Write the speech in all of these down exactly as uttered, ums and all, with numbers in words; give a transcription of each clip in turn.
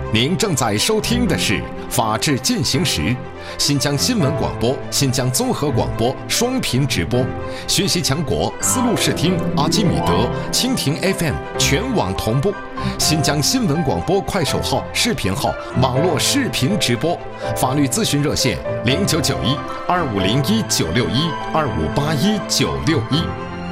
您正在收听的是《法治进行时》，新疆新闻广播、新疆综合广播双频直播，学习强国思路视听、阿基米德、蜻蜓 F M 全网同步，新疆新闻广播快手号、视频号网络视频直播，法律咨询热线零九九一二五零一九六一二五八一九六一。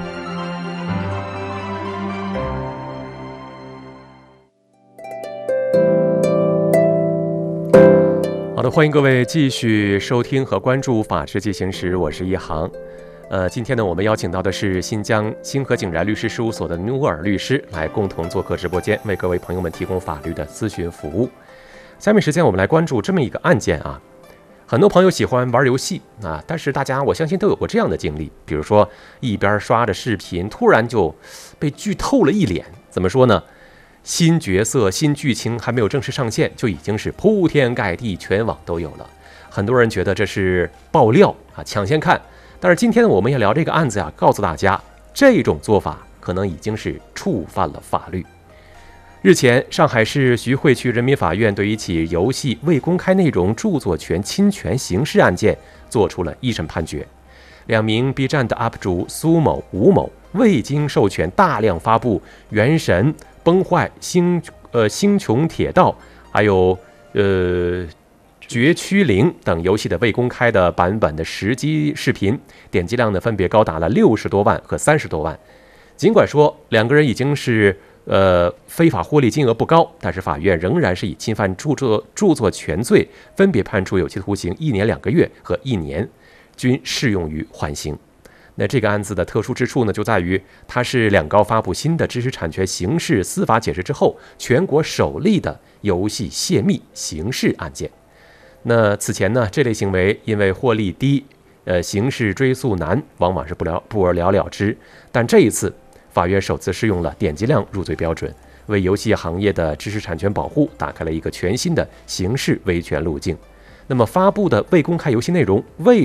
好的，欢迎各位继续收听和关注《法治进行时》，我是一航。呃，今天呢，我们邀请到的是新疆星河景然律师事务所的努尔律师来共同做客直播间，为各位朋友们提供法律的咨询服务。下面时间我们来关注这么一个案件啊，很多朋友喜欢玩游戏啊，但是大家我相信都有过这样的经历，比如说一边刷着视频，突然就被剧透了一脸。怎么说呢？新角色、新剧情还没有正式上线，就已经是铺天盖地，全网都有了。很多人觉得这是爆料啊，抢先看。但是今天我们要聊这个案子啊，告诉大家，这种做法可能已经是触犯了法律。日前，上海市徐汇区人民法院对一起游戏未公开内容著作权侵权刑事案件作出了一审判决。两名 B 站的 U P 主苏某、吴某未经授权大量发布《原神》、崩坏、星呃星穹铁道，还有呃绝区零等游戏的未公开的版本的实机视频，点击量呢分别高达了六十多万和三十多万。尽管说两个人已经是呃非法获利金额不高，但是法院仍然是以侵犯著作著作权罪，分别判处有期徒刑一年两个月和一年，均适用于缓刑。那这个案子的特殊之处呢，就在于它是两高发布新的知识产权刑事司法解释之后，全国首例的游戏泄密刑事案件。那此前呢，这类行为因为获利低，呃，刑事追诉难，往往是不了不了了之。但这一次，法院首次适用了点击量入罪标准，为游戏行业的知识产权保护打开了一个全新的刑事维权路径。那么发布的未公开游戏内容未